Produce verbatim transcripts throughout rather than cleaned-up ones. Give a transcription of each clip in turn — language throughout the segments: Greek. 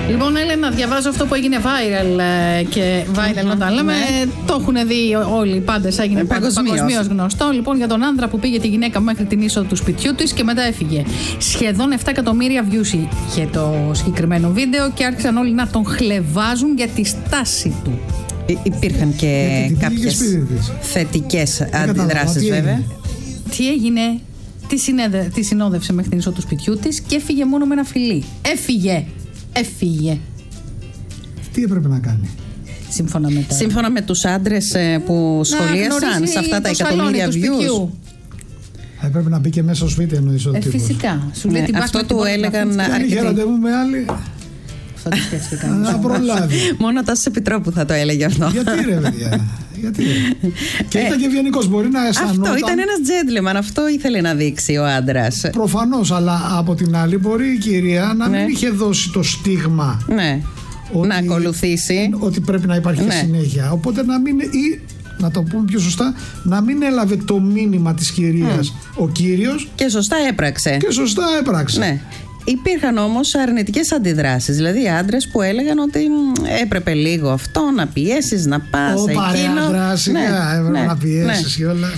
Λοιπόν, Έλενα, διαβάζω αυτό που έγινε viral και viral mm-hmm. όταν λέμε. Ναι. Το έχουν δει όλοι οι πάντες. Έγινε παγκοσμίως γνωστό. Λοιπόν, για τον άντρα που πήγε τη γυναίκα μέχρι την είσοδο του σπιτιού της και μετά έφυγε. Σχεδόν επτά εκατομμύρια views είχε το συγκεκριμένο βίντεο και άρχισαν όλοι να τον χλεβάζουν για τη στάση του. Υπήρχαν και κάποιες θετικές αντιδράσεις, βέβαια. Τι έγινε, τι, συνέδε, τι συνόδευσε μέχρι την είσοδο του σπιτιού της και έφυγε μόνο με ένα φιλί. Έφυγε, έφυγε. Τι έπρεπε να κάνει? Σύμφωνα με, τα... Σύμφωνα με τους άντρες που σχολίασαν σε αυτά τα εκατομμύρια views. Έπρεπε να μπει και μέσα στο σπίτι, εννοείς ο ε, τύπος. Φυσικά. Σου λέει ναι, την αυτό του έλεγαν αρκετοί. Αν είχε ραντεβού με άλλη. Να προλάβει. Μόνο Τάσος Επιτρόπου θα το έλεγε αυτό. Γιατί ρε παιδιά? Γιατί ρε? Και ήταν και ευγενικός, μπορεί να αισθανόταν. Αυτό ήταν ένας gentleman, αυτό ήθελε να δείξει ο άντρας. Προφανώς, αλλά από την άλλη μπορεί η κυρία να ναι. μην είχε δώσει το στίγμα. Ναι. Ότι, να ακολουθήσει. Ότι πρέπει να υπάρχει ναι. συνέχεια. Οπότε να μην. Ή, να το πούμε πιο σωστά, να μην έλαβε το μήνυμα της κυρίας mm. ο κύριος. Και σωστά έπραξε. Και σωστά έπραξε. Ναι. Υπήρχαν όμως αρνητικές αντιδράσεις. Δηλαδή άντρες που έλεγαν ότι έπρεπε λίγο αυτό να πιέσεις, να πας Ω, εκείνο. Παρέα, σιγά, ναι, έπρεπε ναι, να πιέσεις και ναι. όλα.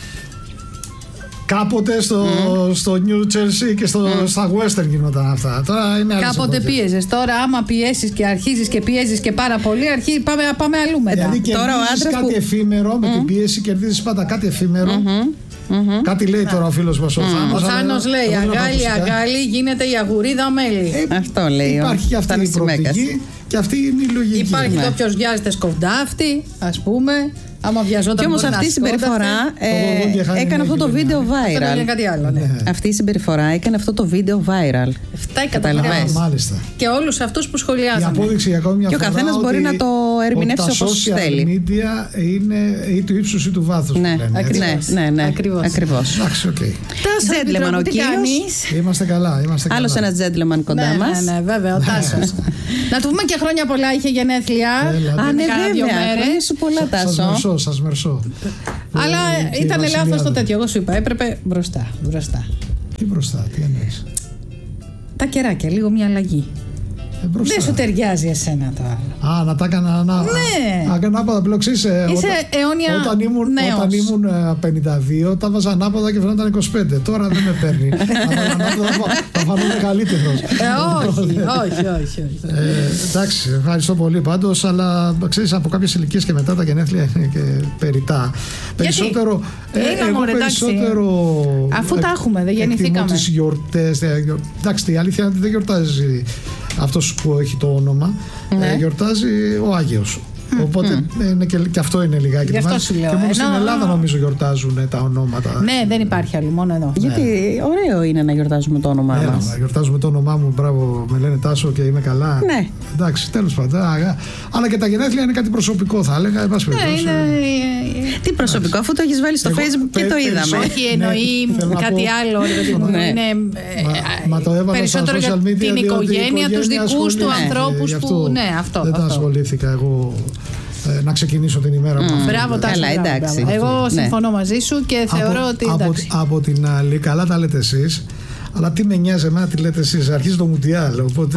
Κάποτε στο, mm. στο New Jersey και στο, mm. στα Western γινόταν αυτά. Τώρα είναι κάποτε πίεζες. Τώρα άμα πιέσεις και αρχίζεις και πιέζεις και πάρα πολύ, αρχί, πάμε, πάμε αλλού μετά. Δηλαδή κερδίζεις κάτι που... εφήμερο, με mm. την πίεση κερδίζεις πάντα κάτι εφήμερο. Mm-hmm. Mm-hmm. Κάτι λέει τώρα ο φίλος μας ο Θάνος. Ο Θάνος λέει αγκάλι, αγκάλι γίνεται η αγουρίδα μέλι. Ε, Αυτό λέει. Υπάρχει και αυτή η προοπτική και αυτή είναι η λογική. Υπάρχει το ποιος βιάζεται σκοντάφτη, ας πούμε. Άμα βιαζόταν. Και όμως αυτή η συμπεριφορά ε, έκανε αυτό το βίντεο viral. Κάτι άλλο, ναι. Ναι. Αυτή η συμπεριφορά έκανε αυτό το βίντεο viral. επτά εκατομμύρια. Μάλιστα. Και όλους αυτούς που σχολιάζανε. Η απόδειξη ακόμη μια και φορά. Και ο καθένας μπορεί να το ερμηνεύσει όπως θέλει. Τα social media είναι ή του ύψους ή του βάθους. Ναι, ακριβώς. Ναι, ναι, ακριβώς. Ακριβώς. Εντάξει, οκ. Gentleman ο κύριος. Είμαστε καλά. Άλλος ένας gentleman κοντά μας. Ναι, ναι, βέβαια, ο Τάσος. Να του πούμε και χρόνια πολλά, είχε γενέθλια. Α, ναι, βέβαια. Χρόνια σου πολλά, Τάσο. Σας μερσώ. Αλλά ήταν λάθος το τέτοιο. Εγώ σου είπα, έπρεπε μπροστά. μπροστά. Τι μπροστά, τι εννοείς? Τα κεράκια, λίγο μια αλλαγή. Ε, δεν σου ταιριάζει εσένα το άλλο. Α, να τα έκανα να. Ναι. Ανάποδα πλοξής. Είσαι όταν, αιώνια όταν ήμουν, νέος. Όταν ήμουν πενήντα δύο, τα βάζα ανάποδα και φαίνονταν είκοσι πέντε. Τώρα δεν με παίρνει. Θα φανούμε καλύτερος. Ε, όχι, όχι, όχι. όχι. Ε, εντάξει, ευχαριστώ πολύ πάντως, αλλά ξέρεις, από κάποιες ηλικίες και μετά τα γενέθλια είναι και περιτά. Περισσότερο. Ε, εγώ περισσότερο. Αφού τα έχουμε, δεν γεννηθήκαμε. Εκτιμώ τις γιορτές. Εντάξει, η αλήθεια είναι ότι δεν γιορτάζει αυτός που έχει το όνομα, ναι. ε, γιορτάζει ο Άγιος. Mm, Οπότε mm. Είναι και, και αυτό είναι λιγάκι. Γι' αυτό σου λέω. Και μόνο Ενώ... στην Ελλάδα νομίζω γιορτάζουν τα ονόματα. Ναι, δεν υπάρχει άλλο, μόνο εδώ. Γιατί ναι. ωραίο είναι να γιορτάζουμε το όνομά ναι, μας. Να γιορτάζουμε το όνομά μου, μπράβο, με λένε Τάσο και είμαι καλά. Ναι. Εντάξει, τέλος πάντων. Αλλά και τα γενέθλια είναι κάτι προσωπικό, θα έλεγα. Ναι, είναι... Τι προσωπικό, αφού το έχεις βάλει στο εγώ, Facebook και το είδαμε. Όχι, εννοεί ναι, κάτι άλλο. Ναι. Είναι μα, μα το περισσότερο για την οικογένεια, τους δικούς του ανθρώπους που. Ναι, αυτό. Δεν τα ασχολήθηκα εγώ. Να ξεκινήσω την ημέρα μου. Mm. Μπράβο, Τάσο. Εντάξει. Εγώ συμφωνώ ναι. μαζί σου και θεωρώ από, ότι. Από, από την άλλη, καλά τα λέτε εσείς. Αλλά τι με νοιάζει εμένα, τι λέτε εσείς, αρχίζει το Μουντιάλ. Οπότε,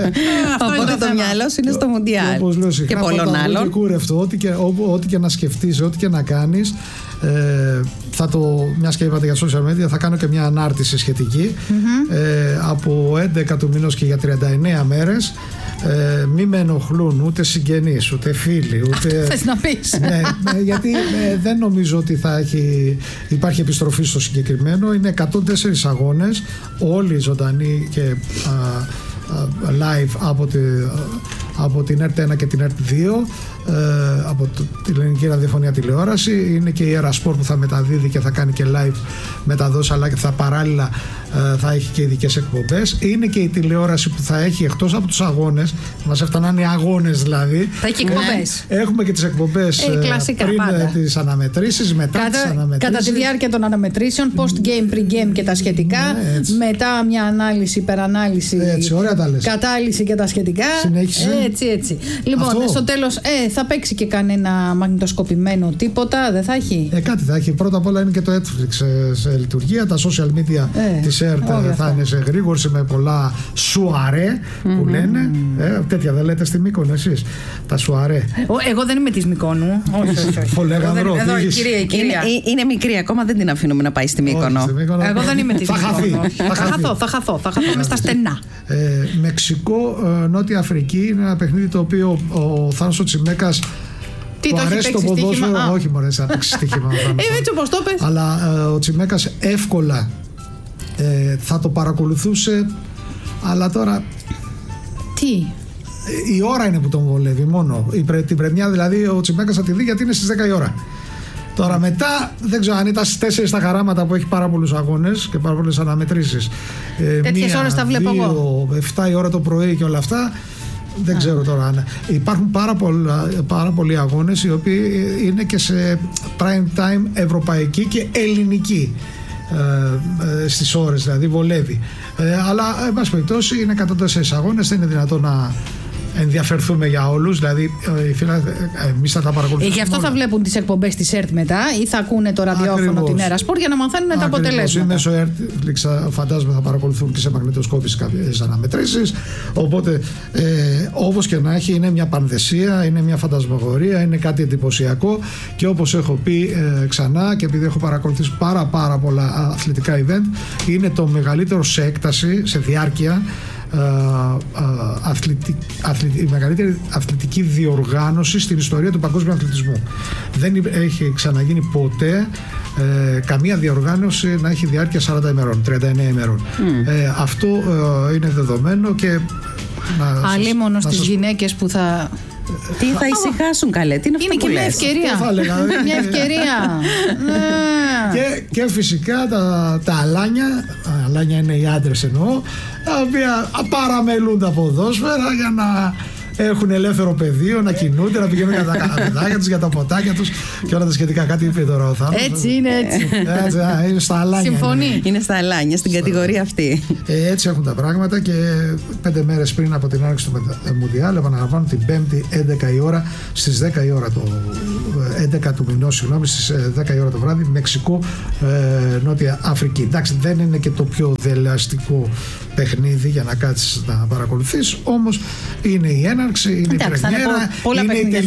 οπότε το μυαλό σου είναι στο Μουντιάλ. Όπως λέω συχνά, και πολλών άλλων. Κούρευτο, ό,τι και, ό, ό,τι και να σκεφτείς, ό,τι και να κάνεις. Ε, θα το, μιας και είπατε για social media, θα κάνω και μια ανάρτηση σχετική. Mm-hmm. Ε, από έντεκα του μηνός και για τριάντα εννέα μέρες. Ε, μη με ενοχλούν ούτε συγγενείς, ούτε φίλοι, ούτε. Θες να πεις. Ναι, γιατί ε, δεν νομίζω ότι θα έχει, υπάρχει επιστροφή στο συγκεκριμένο. Είναι εκατόν τέσσερις αγώνες, όλοι ζωντανοί και α, α, live από, τη, από την ΕΡΤ ένα και την ΕΡΤ δύο, ε, από το, την Ελληνική Ραδιοφωνία Τηλεόραση. Είναι και η Ερασπορ που θα μεταδίδει και θα κάνει και live μεταδόσεις, αλλά και θα παράλληλα ε, θα έχει και ειδικές εκπομπές. Είναι και η τηλεόραση που θα έχει, εκτός από τους αγώνες, μας έφταναν οι αγώνες δηλαδή. Θα έχει εκπομπές. Έχουμε και τις εκπομπές ε, κλασικά, πριν πάντα. τις αναμετρήσεις, μετά κατά, τις αναμετρήσεις. Κατά τη διάρκεια των αναμετρήσεων, post-game, pre-game και τα σχετικά. Ναι, μετά μια ανάλυση, υπερανάλυση, έτσι, ωραία τα λες. κατάλυση και τα σχετικά. Συνέχισε. Έτσι, έτσι. Λοιπόν, Αυτό. στο τέλος, ε, θα παίξει και κανένα μαγνητοσκοπημένο τίποτα, δεν θα έχει. Ε, κάτι θα έχει. Πρώτα απ' όλα είναι και το Netflix σε, σε λειτουργία. Τα social media Ε, της ΕΡΤ θα αυτά. είναι σε γρήγορση με πολλά σουαρέ που λένε. Ε, τέτοια δεν λέτε στη Μύκονο εσείς. Τα σουαρέ. Ο, εγώ δεν είμαι της Μυκόνου. Όχι, όχι, όχι. Φολέγανδρο, Εγώ δεν- Εδώ η οδήγηση. κυρία, η Είναι, κυρία. ε, είναι μικρή ακόμα, δεν την αφήνουμε να πάει στη Μύκονο. Όχι, στη Μύκονο. Εγώ δεν είμαι της Θα χαθεί. Μυκόνου. Θα Θα χαθεί. χαθώ, θα χαθώ, θα χαθώ μες στα στενά. Ε, Μεξικό, ε, Νότια Αφρική είναι ένα παιχνίδι το οποίο ο Θάνος Τσιμέκας Τι, του το έχει αρέσει το παίξει ποδόσφαιρο. στοίχημα? Α. Όχι, μωρέ, θα παίξει στοίχημα. ο Θάνος. Ε, έτσι όπως το πες. Αλλά ε, ο Τσιμέκας εύκολα ε, θα το παρακολουθούσε. Αλλά τώρα Τι. ε, η ώρα είναι που τον βολεύει μόνο. Η, πρε- την πρεμιά δηλαδή ο Τσιμέκας θα τη δει γιατί είναι στις δέκα η ώρα. Τώρα μετά δεν ξέρω αν ήταν στις τέσσερις τα χαράματα που έχει πάρα πολλούς αγώνες και πάρα πολλές αναμετρήσεις. Ε, Τέτοιες μία, ώρες τα βλέπω δύο, εγώ. εφτά η ώρα το πρωί και όλα αυτά. Δεν ξέρω τώρα αν. Υπάρχουν πάρα, πολλά, πάρα πολλοί αγώνες οι οποίοι είναι και σε prime time ευρωπαϊκή και ελληνική. Ε, ε, στις ώρες δηλαδή βολεύει. Ε, αλλά εν πάση περιπτώσει είναι εκατόν τέσσερις αγώνες, δεν είναι δυνατόν να ενδιαφερθούμε για όλους, δηλαδή ε, φίλα, ε, εμείς θα τα Ε, παρακολουθούμε. γι' αυτό θα βλέπουν τις εκπομπές της ΕΡΤ μετά ή θα ακούνε το ραδιόφωνο Ακριβώς. την Έρα Σπορ για να μαθαίνουν τα Ακριβώς. αποτελέσματα. Ή μέσω Netflix φαντάζομαι θα παρακολουθούν και σε μαγνητοσκόπηση κάποιες αναμετρήσεις. Οπότε ε, όπως και να έχει είναι μια πανδεσία, είναι μια φαντασμαγορία, είναι κάτι εντυπωσιακό και όπως έχω πει ε, ξανά και επειδή έχω παρακολουθήσει πάρα πάρα πολλά αθλητικά event, είναι το μεγαλύτερο σε έκταση, σε διάρκεια, Uh, uh, αθλητι, αθλητι, η μεγαλύτερη αθλητική διοργάνωση στην ιστορία του παγκόσμιου αθλητισμού. Δεν έχει ξαναγίνει ποτέ ε, καμία διοργάνωση να έχει διάρκεια σαράντα ημερών, τριάντα εννέα ημερών. Mm. Ε, αυτό ε, είναι δεδομένο και να Αλίμονο σας- να στις σας- γυναίκες που θα. Τι θα ησυχάσουν καλέ, τι είναι αυτό Είναι που και μια λες. ευκαιρία. Αυτό θα έλεγα. Μια ευκαιρία. Ναι. Και, και φυσικά τα, τα αλάνια, τα αλάνια είναι οι άντρες εννοώ, τα οποία παραμελούν τα ποδόσφαιρα για να έχουν ελεύθερο πεδίο, να κινούνται, να πηγαίνουν για τα καφεδάκια τους, για τα ποτάκια τους και όλα τα σχετικά. Κάτι είπε τώρα ο Θάνος. Έτσι είναι, έτσι. Έτσι, α, είναι στα αλάνια. Συμφωνεί. είναι. Είναι στα αλάνια, στην κατηγορία αυτή. Ε, έτσι έχουν τα πράγματα και πέντε μέρες πριν από την άνοιξη του Μετα- Μουντιάλ επαναλαμβάνω την Πέμπτη έντεκα η ώρα στις δέκα η ώρα το έντεκα του μηνός, συγγνώμη, στις ε, δέκα η ώρα το βράδυ Μεξικό, ε, Νότια Αφρική. Εντάξει, δεν είναι και το πιο δελεαστικό παιχνίδι για να κάτσεις να παρακολουθείς, όμως είναι η έναρξη, είναι Εντάξει, η θα είναι πρεμιέρα, πο- πολλά είναι η παιχνίδια